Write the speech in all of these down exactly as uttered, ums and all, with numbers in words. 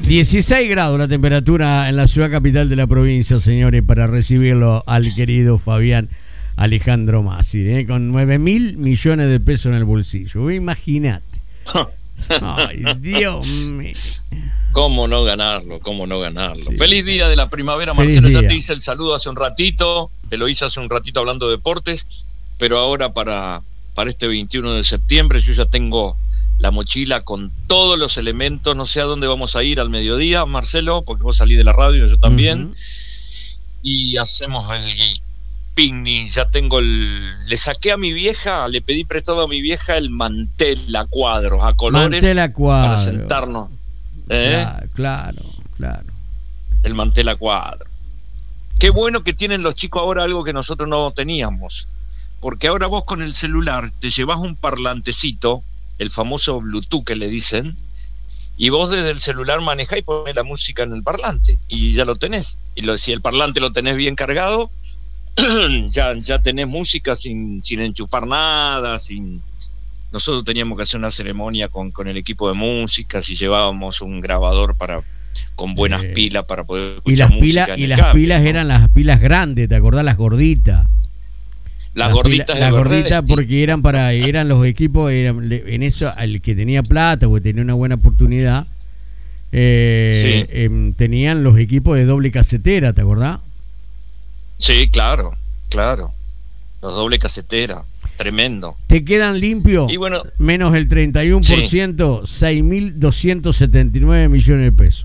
dieciséis grados la temperatura en la ciudad capital de la provincia, señores, para recibirlo al querido Fabián Alejandro Massi, ¿eh? Con nueve mil millones de pesos en el bolsillo. Imagínate. Ay, Dios mío. ¿Cómo no ganarlo? ¿Cómo no ganarlo? Sí. Feliz día de la primavera, Feliz Marcelo. día. Ya te hice el saludo hace un ratito, te lo hice hace un ratito hablando de deportes, pero ahora para, para este veintiuno de septiembre yo ya tengo la mochila con todos los elementos. No sé a dónde vamos a ir al mediodía, Marcelo, porque vos salís de la radio, yo también. Uh-huh. Y hacemos el picnic. Ya tengo el... Le saqué a mi vieja, le pedí prestado a mi vieja el mantel a cuadros, a colores. Mantel a cuadros. Para sentarnos. ¿Eh? Claro, claro, claro. El mantel a cuadro. Qué bueno que tienen los chicos ahora algo que nosotros no teníamos. Porque ahora vos con el celular te llevas un parlantecito, el famoso Bluetooth que le dicen, y vos desde el celular manejás y ponés la música en el parlante, y ya lo tenés. Y lo, si el parlante lo tenés bien cargado, ya, ya tenés música sin, sin enchufar nada, sin... Nosotros teníamos que hacer una ceremonia con, con el equipo de música, si llevábamos un grabador para con buenas eh, pilas para poder escuchar y las música pilas en y el las cable, pilas ¿no? Eran las pilas grandes, ¿te acordás? Las gorditas. Las gorditas, las gorditas porque eran para eran los equipos eran, en eso el que tenía plata o que tenía una buena oportunidad eh, sí. eh, tenían los equipos de doble casetera, ¿te acordás? Sí, claro, claro, los doble casetera, tremendo. Te quedan limpios, bueno, menos el treinta y uno por ciento, sí. seis mil doscientos setenta y nueve millones de pesos.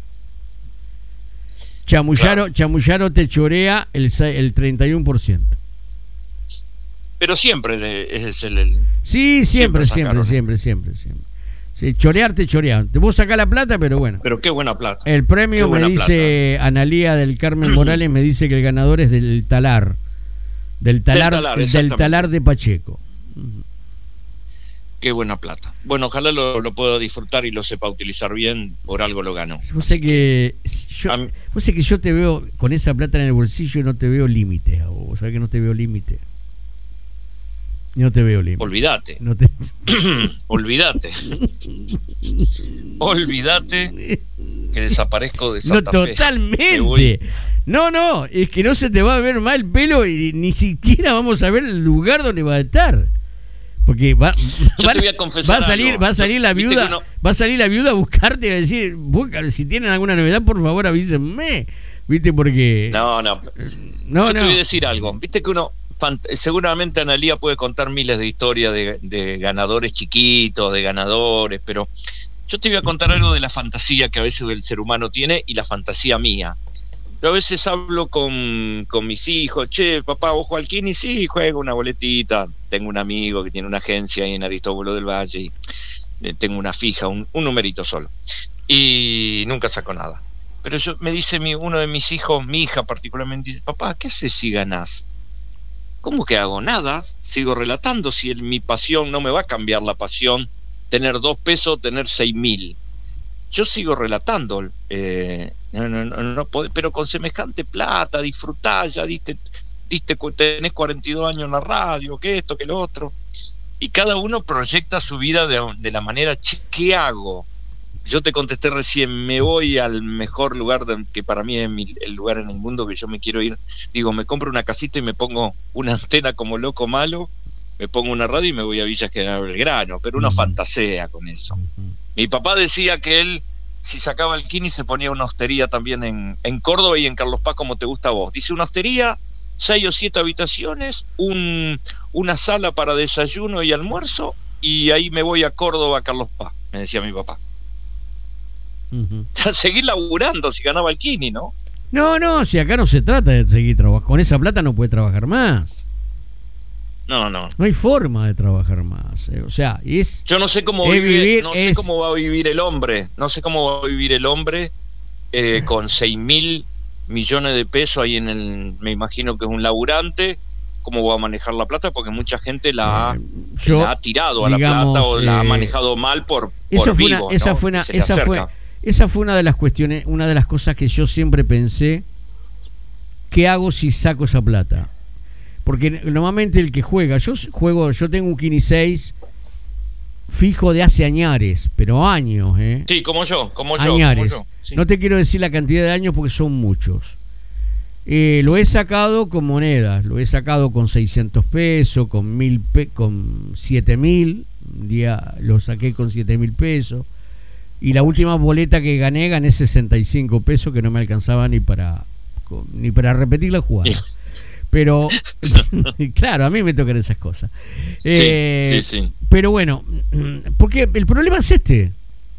Chamullaro, claro. Chamullaro te chorea el, el treinta y uno por ciento. Pero siempre es el... el sí, siempre, siempre, siempre, siempre, siempre. Sí, chorearte, chorear. Te vos sacás la plata, pero bueno. Pero qué buena plata. El premio me dice, plata. Analía del Carmen Morales me dice que el ganador es del Talar. Del Talar, del talar, del talar de Pacheco. Qué buena plata. Bueno, ojalá lo, lo pueda disfrutar y lo sepa utilizar bien, por algo lo ganó. Vos sé que, yo, mí, vos sé que yo te veo con esa plata en el bolsillo, no te veo límites. Vos sabés que no te veo límites. No te veo límite. Olvídate. No te... Olvídate. Olvídate que desaparezco de Santa no, Fe. Totalmente. No, no, es que no se te va a ver más el pelo y ni siquiera vamos a ver el lugar donde va a estar. Porque va, va, te voy a, confesar va a salir, algo. va a salir la viuda, uno... va a salir la viuda a buscarte y a decir, si tienen alguna novedad, por favor avísenme. ¿Viste? Porque No, no. No, Yo no. te voy a decir algo. ¿Viste que uno seguramente Analía puede contar miles de historias de, de ganadores chiquitos, de ganadores, pero yo te voy a contar algo de la fantasía que a veces el ser humano tiene y la fantasía mía. Yo a veces hablo con, con mis hijos, che, papá, ¿vos juegas al Kini? Sí, juego una boletita. Tengo un amigo que tiene una agencia ahí en Aristóbulo del Valle y eh, tengo una fija, un, un numerito solo. Y nunca saco nada. Pero yo me dice mi, uno de mis hijos, mi hija particularmente, dice, papá, ¿qué haces si ganás? ¿Cómo que hago? Nada, sigo relatando. Si el, mi pasión no me va a cambiar la pasión, tener dos pesos, tener seis mil. Yo sigo relatando, eh, no, no, no, no puedo, pero con semejante plata, disfrutá, ya diste, diste, tenés cuarenta y dos años en la radio, que esto, que lo otro. Y cada uno proyecta su vida de, de la manera, ¿qué hago? Yo te contesté recién, me voy al mejor lugar de, que para mí es mi, el lugar en el mundo que yo me quiero ir. Digo, me compro una casita y me pongo una antena como loco malo, me pongo una radio y me voy a Villa General Belgrano, pero uno uh-huh. fantasea con eso. Uh-huh. Mi papá decía que él, si sacaba el Kini, se ponía una hostería también en, en Córdoba y en Carlos Paz, como te gusta a vos. Dice, una hostería, seis o siete habitaciones, un, una sala para desayuno y almuerzo, y ahí me voy a Córdoba, a Carlos Paz, me decía mi papá. Uh-huh. Seguir laburando si ganaba el Kini, ¿no? No, no, si acá no se trata de seguir trabajando. Con esa plata no puede trabajar más. No, no. No hay forma de trabajar más. Eh. O sea, es. Yo no sé cómo vive, vivir, no es... sé cómo va a vivir el hombre. No sé cómo va a vivir el hombre eh, con seis mil millones de pesos ahí en el. Me imagino que es un laburante. ¿Cómo va a manejar la plata? Porque mucha gente la, eh, yo, la ha tirado a digamos, la plata o eh, la ha manejado mal por, eso por fue vivo, una, esa ¿no? fue una, esa fue, esa fue una de las cuestiones, una de las cosas que yo siempre pensé. ¿Qué hago si saco esa plata? Porque normalmente el que juega, yo juego, yo tengo un Kini seis fijo de hace añares, pero años, ¿eh? Sí, como yo, como yo. Añares. Como yo. sí. No te quiero decir la cantidad de años porque son muchos. Eh, lo he sacado con monedas, lo he sacado con seiscientos pesos, con mil pe con siete mil, un día lo saqué con siete mil pesos, y la última boleta que gané, gané sesenta y cinco pesos que no me alcanzaba ni para ni para repetir la jugada. Sí. Pero, claro, a mí me tocan esas cosas. Sí, eh, sí, sí. Pero bueno, porque el problema es este.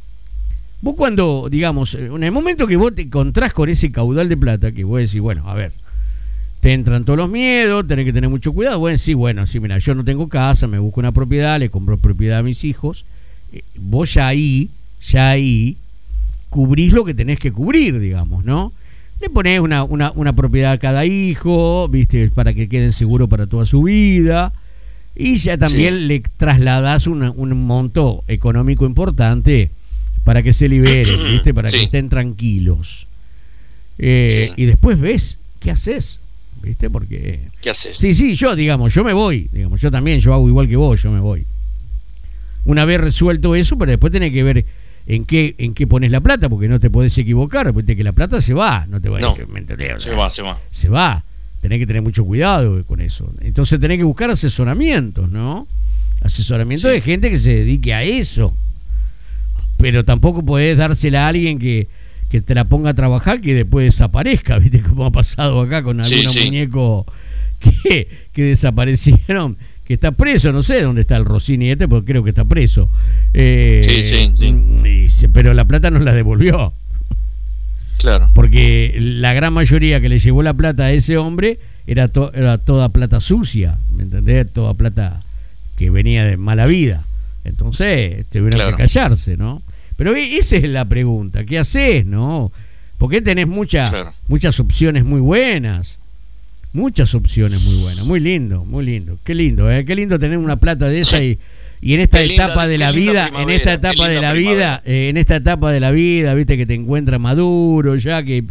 Vos cuando, digamos, en el momento que vos te encontrás con ese caudal de plata, que vos decís, bueno, a ver, te entran todos los miedos, tenés que tener mucho cuidado, vos decís, bueno, sí, mira, yo no tengo casa, me busco una propiedad, le compro propiedad a mis hijos, eh, vos ya ahí, ya ahí, cubrís lo que tenés que cubrir, digamos, ¿no? Le ponés una, una, una propiedad a cada hijo, viste, para que queden seguros para toda su vida, y ya también sí. le trasladás una, un monto económico importante para que se liberen, ¿viste? Para sí. que estén tranquilos. Eh, sí. Y después ves, ¿qué haces? ¿Viste? Porque... ¿Qué haces? Sí, sí, yo, digamos, yo me voy. Digamos, yo también, yo hago igual que vos, yo me voy. Una vez resuelto eso, pero después tenés que ver en qué en qué pones la plata, porque no te podés equivocar, porque que la plata se va. No te va no, a... ¿Me entendés? Se va, se va. Se va. Tenés que tener mucho cuidado con eso. Entonces tenés que buscar asesoramientos, ¿no? Asesoramiento sí. de gente que se dedique a eso. Pero tampoco podés dársela a alguien que, que te la ponga a trabajar que después desaparezca, ¿viste? Como ha pasado acá con algunos sí, sí. muñecos que, que desaparecieron, que está preso, no sé dónde está el Rossini este, porque creo que está preso. Eh, sí, sí, sí. Y, pero la plata nos la devolvió. Claro. Porque la gran mayoría que le llevó la plata a ese hombre era, to, era toda plata sucia, ¿me entendés? Toda plata que venía de mala vida. Entonces tuvieron claro. que callarse, ¿no? Pero esa es la pregunta, ¿qué haces, no? Porque tenés mucha, claro. muchas opciones muy buenas, muchas opciones muy buenas, muy lindo, muy lindo, qué lindo, ¿eh? Qué lindo tener una plata de esa y, y en esta qué etapa linda, de la vida, en esta etapa de la primavera. vida, eh, en esta etapa de la vida, viste que te encuentras maduro ya que...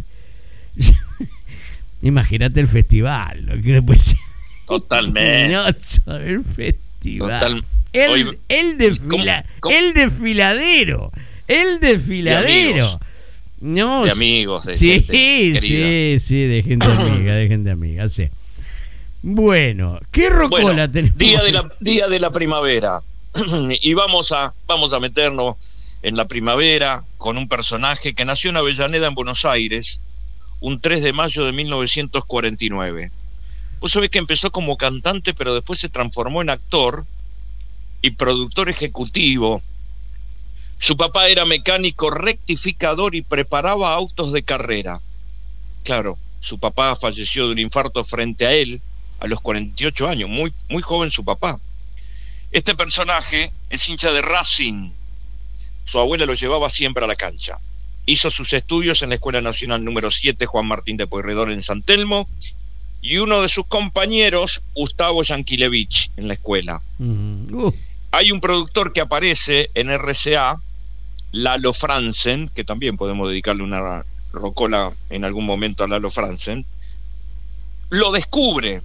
Imagínate el festival, ¿no? Que después... Totalmente. No, el festival. Total. El, Hoy, el, desfila, ¿cómo, cómo? el desfiladero, el desfiladero. De amigos, no, de, amigos de sí, gente sí, sí, de gente amiga, de gente amiga, sí. Bueno, ¿qué rocola bueno, tenemos? Día de la, día de la primavera. Y vamos a, vamos a meternos en la primavera con un personaje que nació en Avellaneda, en Buenos Aires, un tres de mayo de mil novecientos cuarenta y nueve. Vos sabés que empezó como cantante, pero después se transformó en actor y productor ejecutivo. Su papá era mecánico rectificador y preparaba autos de carrera. Claro, su papá falleció de un infarto frente a él a los cuarenta y ocho años, muy, muy joven su papá. Este personaje es hincha de Racing. Su abuela lo llevaba siempre a la cancha. Hizo sus estudios en la Escuela Nacional número siete Juan Martín de Pueyrredón en San Telmo, y uno de sus compañeros, Gustavo Yankelevich, en la escuela. Uh. Uh. Hay un productor que aparece en R C A, Lalo Franzen, que también podemos dedicarle una rocola en algún momento a Lalo Franzen, lo descubre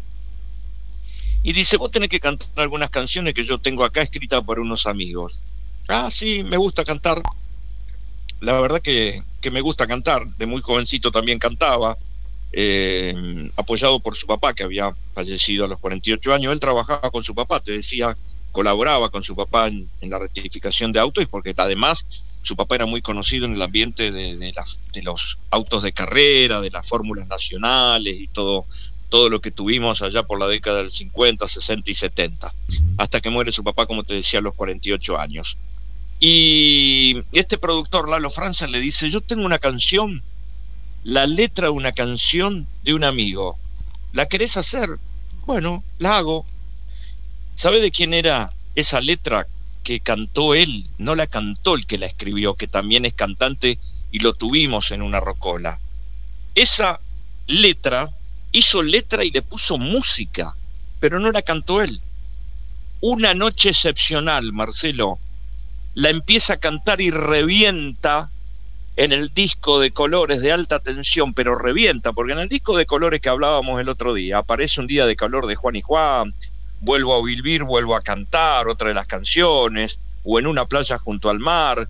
y dice: vos tenés que cantar algunas canciones que yo tengo acá escritas por unos amigos. Ah, sí, me gusta cantar. La verdad que, que me gusta cantar. De muy jovencito también cantaba, eh, apoyado por su papá, que había fallecido a los cuarenta y ocho años. Él trabajaba con su papá, te decía, colaboraba con su papá en, en la rectificación de autos, y porque además su papá era muy conocido en el ambiente de, de, las, de los autos de carrera, de las fórmulas nacionales y todo, todo lo que tuvimos allá por la década del cincuenta, sesenta y setenta, hasta que muere su papá, como te decía, a los cuarenta y ocho años. Y este productor, Lalo Franzen, le dice: yo tengo una canción, la letra de una canción de un amigo, ¿la querés hacer? Bueno, la hago. ¿Sabe de quién era esa letra que cantó él? No la cantó el que la escribió, que también es cantante y lo tuvimos en una rocola. Esa letra, hizo letra y le puso música, pero no la cantó él. Una noche excepcional, Marcelo, la empieza a cantar y revienta en el disco de Colores de Alta Tensión, pero revienta, porque en el disco de Colores que hablábamos el otro día, aparece Un día de calor de Juan y Juan, Vuelvo a vivir, vuelvo a cantar, otra de las canciones, o En una playa junto al mar,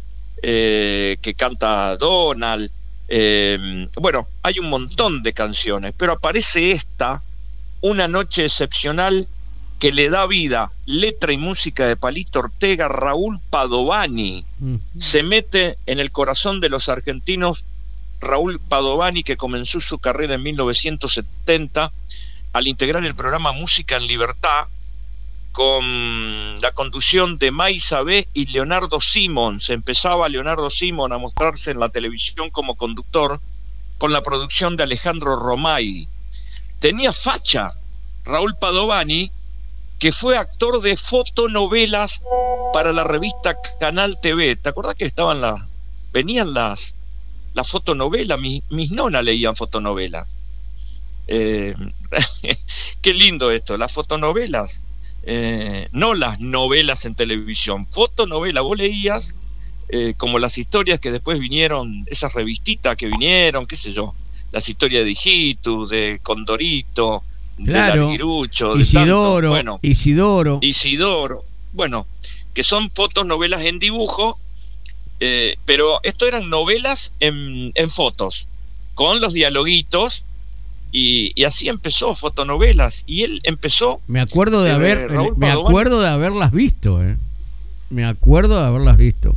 eh, que canta Donald. Eh, bueno, hay un montón de canciones, pero aparece esta, Una noche excepcional, que le da vida, letra y música de Palito Ortega, Raúl Padovani. Uh-huh. Se mete en el corazón de los argentinos Raúl Padovani, que comenzó su carrera en mil novecientos setenta al integrar el programa Música en Libertad, con la conducción de May Sabé y Leonardo Simon. Se empezaba Leonardo Simon a mostrarse en la televisión como conductor, con la producción de Alejandro Romay. Tenía facha Raúl Padovani, que fue actor de fotonovelas para la revista Canal T V. ¿Te acordás que estaban las, venían las, las fotonovelas? Mi, mis nonas leían fotonovelas. Eh, qué lindo esto, las fotonovelas. Eh, no las novelas en televisión, fotonovela. Vos leías eh, como las historias que después vinieron, esas revistitas que vinieron, qué sé yo, las historias de Hijitus, de Condorito, claro, de Larguirucho, de Isidoro, tanto, bueno, Isidoro, Isidoro, bueno, que son fotonovelas en dibujo, eh, pero esto eran novelas en, en fotos, con los dialoguitos. Y, y así empezó, fotonovelas. Y él empezó. Me acuerdo de eh, haber, Raúl me Padovani. acuerdo de haberlas visto, eh. Me acuerdo de haberlas visto.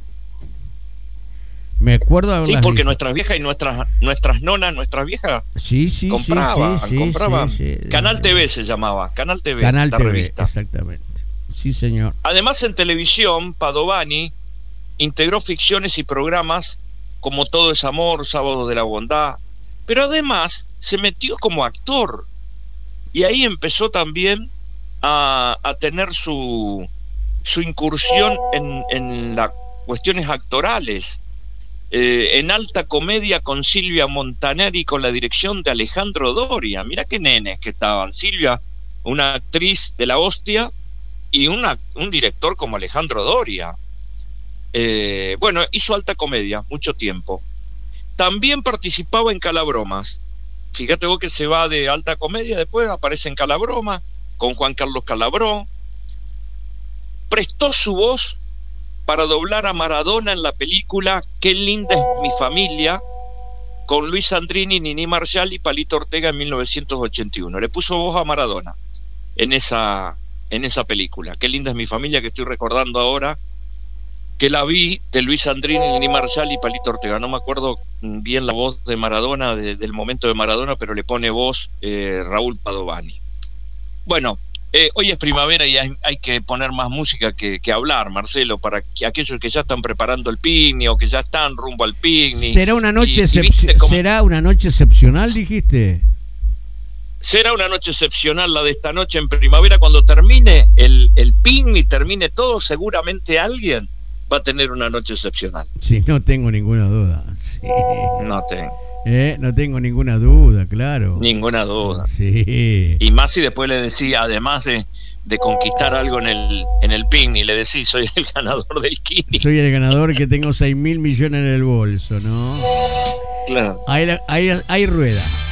Me acuerdo de haberlas Sí, porque visto. nuestras viejas y nuestras nuestras nonas, nuestras viejas sí, sí, compraban, sí, sí, compraban. sí, sí. Canal T V se llamaba, Canal T V, Canal la T V, revista. exactamente. Sí, señor. Además, en televisión, Padovani integró ficciones y programas como Todo es Amor, Sábado de la Bondad, pero además se metió como actor y ahí empezó también a, a tener su, su incursión en, en las cuestiones actorales. Eh, en Alta Comedia con Silvia Montanari, con la dirección de Alejandro Doria. Mirá qué nenes que estaban. Silvia, una actriz de la hostia, y una, un director como Alejandro Doria. Eh, bueno, hizo Alta Comedia mucho tiempo. También participaba en Calabromas. Fíjate vos que se va de Alta Comedia, después aparece en Calabroma con Juan Carlos Calabró. Prestó su voz para doblar a Maradona en la película Qué linda es mi familia, con Luis Sandrini, Nini Marshall y Palito Ortega en mil novecientos ochenta y uno. Le puso voz a Maradona en esa, en esa película. Qué linda es mi familia, que estoy recordando ahora, que la vi, de Luis Sandrini, Nini Marshall y Palito Ortega. No me acuerdo bien la voz de Maradona, de, del momento de Maradona, pero le pone voz eh, Raúl Padovani. Bueno, eh, hoy es primavera y hay, hay que poner más música que, que hablar, Marcelo, para que aquellos que ya están preparando el picnic o que ya están rumbo al picnic. ¿Será una noche, y, excep- y cómo... ¿será una noche excepcional, dijiste? Será una noche excepcional la de esta noche en primavera. Cuando termine el, el picnic, termine todo, seguramente alguien va a tener una noche excepcional. Sí, no tengo ninguna duda. Sí. No tengo. Eh, no tengo ninguna duda, claro. Ninguna duda. Sí. Y más si después le decía, además de, de conquistar algo en el en el picnic, le decís, soy el ganador del Kini. Soy el ganador, que tengo seis mil millones en el bolso, ¿no? Claro. Ahí, ahí, ahí rueda.